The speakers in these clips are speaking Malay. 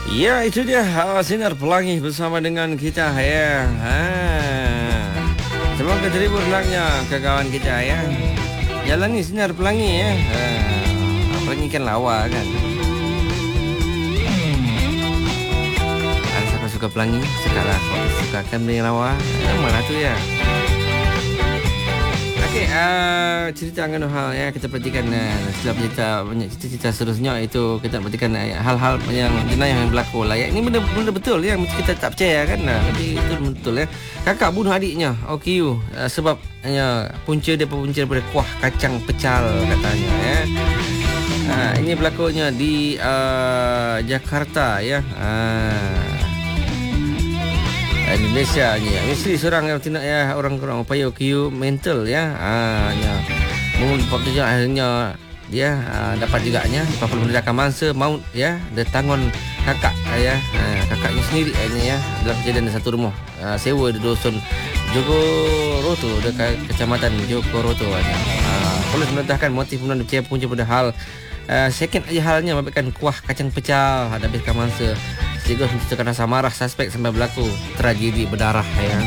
Ya, itu dia Sinar Pelangi bersama dengan kita ya. Semoga terhibur naknya ke kawan kita ya. Jalani Sinar Pelangi ya. Pelangi kan lawa kan. Ada siapa suka pelangi? Sekarang suka kan dengan lawa. Mana tu ya? Okey, cerita angin hal ya, kita perhatikan setelah cerita banyak cerita seterusnya itu kita perhatikan hal-hal yang jenayah yang berlaku lah ya. Ini benda betul ya, mesti kita tak percaya kan. Tapi itu betul ya. Kakak bunuh adiknya OKU sebab punca daripada kuah kacang pecal katanya ya. Ini berlakunya di Jakarta ya. Indonesia ni. Mesti seorang yang tindak ya orang upaya OKU mental ya. Mengumpat kerja akhirnya dia dapat juganya 40 mendakan mangsa maut ya. Dia tangon kakak ya. Kakaknya sendiri ini ya dalam kejadian satu rumah sewa di dusun Jogoroto dekat kecamatan Jogoroto aja. Polis menetapkan motif pembunuhan percaya punca pada hal second aja halnya memberikan kuah kacang pecah habiskan mangsa. Sekaligus menceritakan rasa marah suspek sampai berlaku tragedi berdarah ya.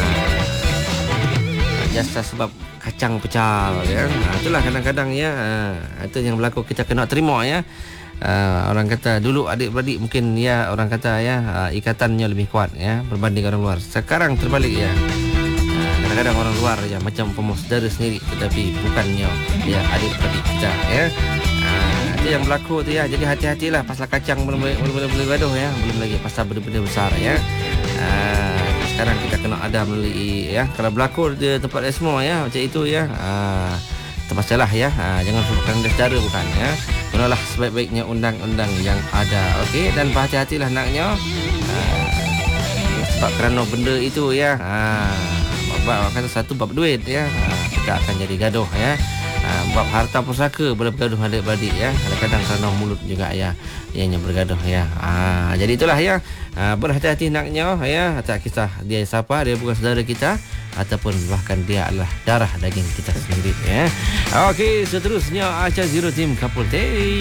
Jasa sebab kacang pecal ya. Itulah kadang-kadang ya. Itu yang berlaku kita kena terima ya. Orang kata dulu adik-beradik mungkin ya orang kata ya ikatannya lebih kuat ya berbanding orang luar. Sekarang terbalik ya. Kadang-kadang orang luar ya macam saudara sendiri tetapi bukannya ya adik-beradik kita ya. Itu yang berlaku tu ya. Jadi hati-hatilah pasal kacang belum gaduh ya. Belum lagi pasal benda-benda besar ya. Sekarang kita kena ada melalui ya. Kalau berlaku di tempat semua ya macam itu ya. Terpaksalah ya. Jangan lupakan saudara bukan ya. Gunalah sebaik-baiknya undang-undang yang ada. Okey, dan berhati-hatilah naknya. Sebab kerana benda itu ya. Bab kata satu bab duit ya. Kita akan jadi gaduh ya. Bab harta pusaka boleh bergaduh adik-beradik ya. Kadang-kadang kerana mulut juga ya ianya bergaduh ya. Jadi itulah ya. Berhati-hati naknya ya. Tak kisah dia siapa, dia bukan saudara kita ataupun bahkan dia adalah darah daging kita sendiri ya. Okey, seterusnya Acha Zero Team Couple Day.